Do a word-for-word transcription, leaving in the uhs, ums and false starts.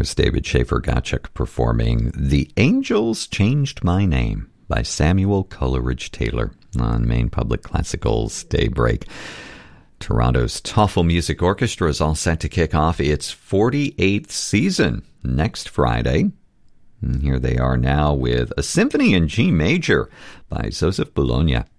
There's David Schaefer-Gottschalk performing The Angels Changed My Name by Samuel Coleridge Taylor on Maine Public Classical's Daybreak. Toronto's Toffel Music Orchestra is all set to kick off its forty-eighth season next Friday. And here they are now with a symphony in G major by Joseph Bologna.